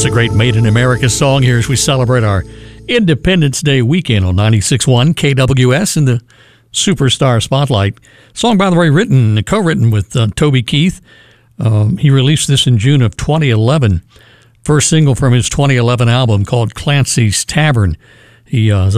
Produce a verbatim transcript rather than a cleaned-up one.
That's a great Made in America song here as we celebrate our Independence Day weekend on ninety-six point one K W S in the Superstar Spotlight. Song, by the way, written, co-written with uh, Toby Keith. Um, he released this in June of twenty eleven. First single from his twenty eleven album called Clancy's Tavern. He uh,